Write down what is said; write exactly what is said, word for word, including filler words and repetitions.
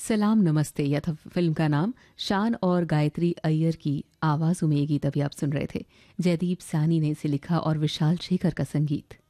सलाम नमस्ते, यह था फिल्म का नाम। शान और गायत्री अय्यर की आवाज़ों में ये गीत अभी आप सुन रहे थे। जयदीप सानी ने इसे लिखा और विशाल शेखर का संगीत।